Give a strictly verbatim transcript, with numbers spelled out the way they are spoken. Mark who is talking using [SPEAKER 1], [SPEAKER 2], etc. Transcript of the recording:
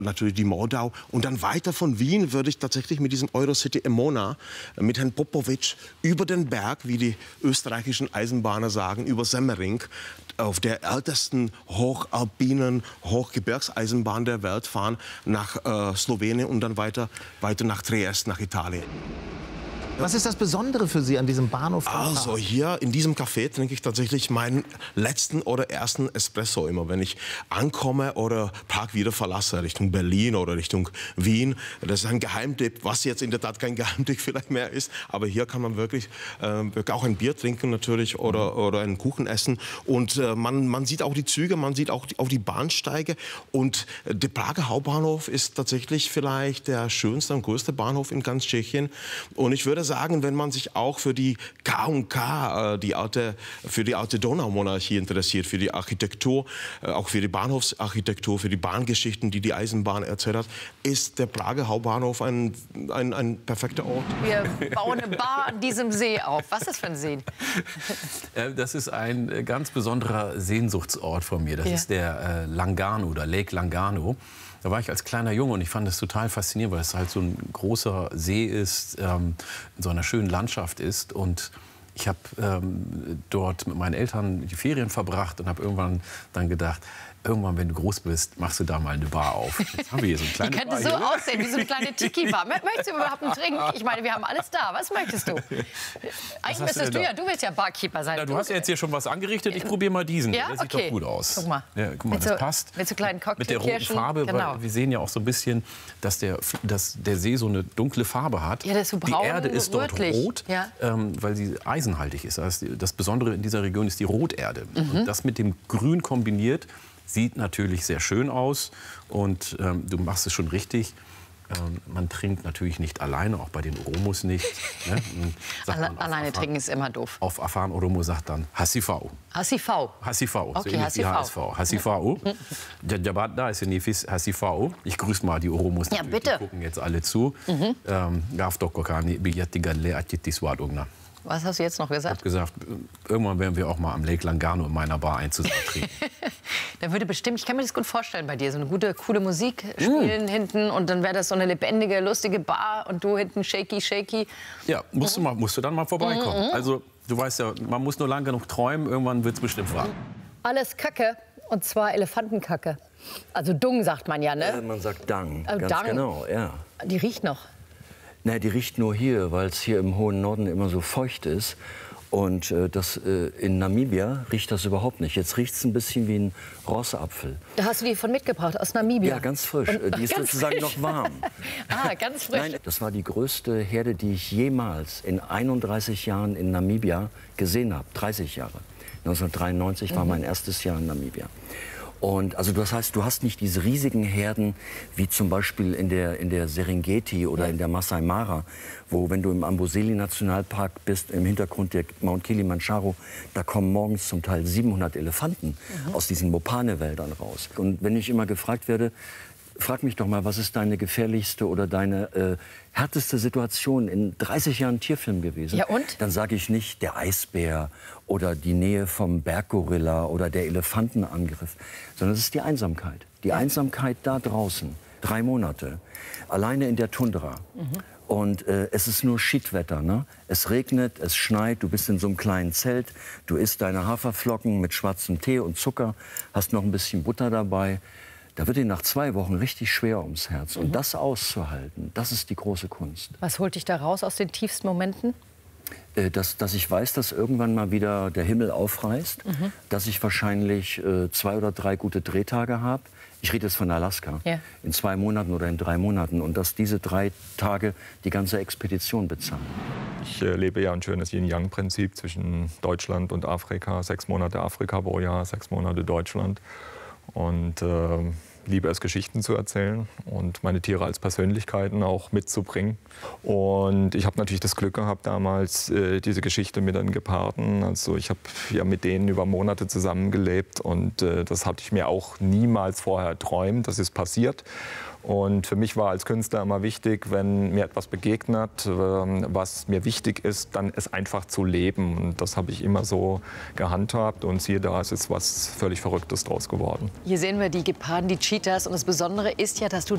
[SPEAKER 1] natürlich die Moldau. Und dann weiter von Wien würde ich tatsächlich mit diesem Eurocity Emona, mit Herrn Popovic, über den Berg, wie die österreichischen Eisenbahner sagen, über Semmering, auf der ältesten hochalpinen Hochgebirgseisenbahn der Welt fahren, nach äh, Slowenien und dann weiter, weiter nach Triest, nach Italien.
[SPEAKER 2] Was ist das Besondere für Sie an diesem Bahnhof?
[SPEAKER 1] Also hier in diesem Café trinke ich tatsächlich meinen letzten oder ersten Espresso immer, wenn ich ankomme oder Prag wieder verlasse, Richtung Berlin oder Richtung Wien. Das ist ein Geheimtipp, was jetzt in der Tat kein Geheimtipp vielleicht mehr ist. Aber hier kann man wirklich, äh, auch ein Bier trinken natürlich oder, oder einen Kuchen essen. Und äh, man, man sieht auch die Züge, man sieht auch die, auch die Bahnsteige. Und der Prager Hauptbahnhof ist tatsächlich vielleicht der schönste und größte Bahnhof in ganz Tschechien. Und ich würde sagen, wenn man sich auch für die K und K, die alte, für die alte Donaumonarchie interessiert, für die Architektur, auch für die Bahnhofsarchitektur, für die Bahngeschichten, die die Eisenbahn erzählt hat, ist der Prager Hauptbahnhof ein, ein, ein perfekter Ort.
[SPEAKER 3] Wir bauen eine Bar an diesem See auf. Was ist das für ein See?
[SPEAKER 4] Das ist ein ganz besonderer Sehnsuchtsort von mir. Das ja. ist der äh, Langano oder Lake Langano. Da war ich als kleiner Junge und ich fand das total faszinierend, weil es halt so ein großer See ist, ähm, in so einer schönen Landschaft ist. Und ich habe ähm, dort mit meinen Eltern die Ferien verbracht und habe irgendwann dann gedacht, irgendwann, wenn du groß bist, machst du da mal eine Bar auf. Jetzt haben wir hier so eine kleine
[SPEAKER 3] Die könnte
[SPEAKER 4] Bar
[SPEAKER 3] so
[SPEAKER 4] hier.
[SPEAKER 3] aussehen, wie so eine kleine Tiki-Bar. Möchtest du überhaupt einen Trink? Ich meine, wir haben alles da. Was möchtest du? Eigentlich müsstest du, du ja, du willst ja Barkeeper sein.
[SPEAKER 4] Na, du hast ja jetzt hier schon was angerichtet. Ich probiere mal diesen.
[SPEAKER 3] Ja?
[SPEAKER 4] Der sieht
[SPEAKER 3] Okay.
[SPEAKER 4] doch gut aus.
[SPEAKER 3] Guck mal.
[SPEAKER 4] Ja, guck mal,
[SPEAKER 3] mit
[SPEAKER 4] das
[SPEAKER 3] so,
[SPEAKER 4] passt.
[SPEAKER 3] Mit so kleinen
[SPEAKER 4] Mit der roten
[SPEAKER 3] Cocktailkirschen.
[SPEAKER 4] Farbe,
[SPEAKER 3] Genau.
[SPEAKER 4] weil wir sehen ja auch so ein bisschen, dass der, dass der See so eine dunkle Farbe hat.
[SPEAKER 3] Ja, das ist so braun,
[SPEAKER 4] die Erde ist dort
[SPEAKER 3] rötlich.
[SPEAKER 4] rot,
[SPEAKER 3] Ja.
[SPEAKER 4] ähm, weil sie eisenhaltig ist. Das, das Besondere in dieser Region ist die Roterde. Mhm. Und das mit dem Grün kombiniert sieht natürlich sehr schön aus und ähm, du machst es schon richtig. Ähm, man trinkt natürlich nicht alleine, auch bei den Oromos nicht. Ne?
[SPEAKER 3] Alle, alleine Afan, trinken ist immer doof.
[SPEAKER 4] Auf Afan Oromo sagt dann Hassifau.
[SPEAKER 3] Hassifau.
[SPEAKER 4] Hassifau,
[SPEAKER 3] okay,
[SPEAKER 4] so ähnlich wie H S V. Hassifau. Da ist Nefis Hassifau. Ich grüße mal die Oromos.
[SPEAKER 3] Ja, bitte.
[SPEAKER 4] Die gucken jetzt alle zu. Mhm. Ähm,
[SPEAKER 3] Was hast du jetzt noch gesagt?
[SPEAKER 4] Ich habe gesagt, irgendwann werden wir auch mal am Lake Langano in meiner Bar ein zusammen trinken.
[SPEAKER 3] Da würde bestimmt, ich kann mir das gut vorstellen bei dir, so eine gute, coole Musik spielen mm. hinten und dann wäre das so eine lebendige, lustige Bar und du hinten shaky, shaky.
[SPEAKER 4] Ja, musst, mhm. du, mal, musst du dann mal vorbeikommen. Mhm. Also, du weißt ja, man muss nur lang genug träumen, irgendwann wird es bestimmt wahr.
[SPEAKER 3] Alles Kacke, und zwar Elefantenkacke. Also Dung sagt man ja, ne?
[SPEAKER 5] Ja, man sagt Dung,
[SPEAKER 3] äh,
[SPEAKER 5] ganz
[SPEAKER 3] Dung.
[SPEAKER 5] genau, ja.
[SPEAKER 3] Die riecht noch.
[SPEAKER 5] Na, die riecht nur hier, weil es hier im hohen Norden immer so feucht ist. Und äh, das, äh, in Namibia riecht das überhaupt nicht. Jetzt riecht es ein bisschen wie ein Rossapfel.
[SPEAKER 3] Da hast du die von mitgebracht, aus Namibia?
[SPEAKER 5] Ja, ganz frisch. Und, die ist sozusagen frisch. noch warm.
[SPEAKER 3] Ah, ganz frisch.
[SPEAKER 5] Nein, das war die größte Herde, die ich jemals in einunddreißig Jahren in Namibia gesehen habe. dreißig Jahre. neunzehnhundertdreiundneunzig mhm. war mein erstes Jahr in Namibia. Und also das heißt, du hast nicht diese riesigen Herden wie zum Beispiel in der, in der Serengeti oder in der Masai Mara, wo, wenn du im Amboseli-Nationalpark bist, im Hintergrund der Mount Kilimanjaro, da kommen morgens zum Teil siebenhundert Elefanten mhm. aus diesen Mopane-Wäldern raus. Und wenn ich immer gefragt werde, frag mich doch mal, was ist deine gefährlichste oder deine äh, härteste Situation in dreißig Jahren Tierfilm gewesen?
[SPEAKER 3] Ja, und?
[SPEAKER 5] Dann sage ich nicht der Eisbär oder die Nähe vom Berggorilla oder der Elefantenangriff, sondern es ist die Einsamkeit. Die ja. Einsamkeit da draußen, drei Monate, alleine in der Tundra. Mhm. Und äh, es ist nur Schiedwetter, ne? Es regnet, es schneit, du bist in so einem kleinen Zelt, du isst deine Haferflocken mit schwarzem Tee und Zucker, hast noch ein bisschen Butter dabei. Da wird dir nach zwei Wochen richtig schwer ums Herz. Und mhm. das auszuhalten, das ist die große Kunst.
[SPEAKER 3] Was holt dich da raus aus den tiefsten Momenten?
[SPEAKER 5] Äh, dass, dass ich weiß, dass irgendwann mal wieder der Himmel aufreißt. Mhm. Dass ich wahrscheinlich äh, zwei oder drei gute Drehtage habe. Ich rede jetzt von Alaska. Ja. In zwei Monaten oder in drei Monaten. Und dass diese drei Tage die ganze Expedition bezahlen.
[SPEAKER 6] Ich äh, lebe ja ein schönes Yin-Yang-Prinzip zwischen Deutschland und Afrika. Sechs Monate Afrika pro Jahr, sechs Monate Deutschland. Und äh, liebe es, Geschichten zu erzählen und meine Tiere als Persönlichkeiten auch mitzubringen. Und ich habe natürlich das Glück gehabt, damals äh, diese Geschichte mit den Geparden. Also ich habe ja mit denen über Monate zusammengelebt und äh, das hatte ich mir auch niemals vorher erträumt, das ist passiert. Und für mich war als Künstler immer wichtig, wenn mir etwas begegnet, was mir wichtig ist, dann es einfach zu leben. Und das habe ich immer so gehandhabt. Und siehe da, es ist was völlig Verrücktes draus geworden.
[SPEAKER 3] Hier sehen wir die Geparden, die Cheetahs. Und das Besondere ist ja, dass du